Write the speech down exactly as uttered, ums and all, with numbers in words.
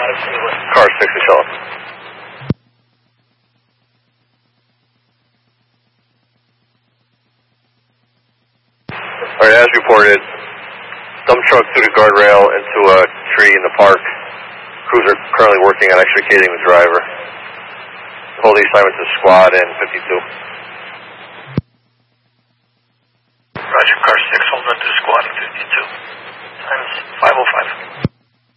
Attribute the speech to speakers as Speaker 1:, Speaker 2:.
Speaker 1: Car six is showing. Alright, as reported, dump truck through the guardrail into a tree in the park. Crews are currently working on extricating the driver. Hold the assignment to squad and fifty-two.
Speaker 2: Roger, car six, hold on to squad and fifty-two. Times five oh five.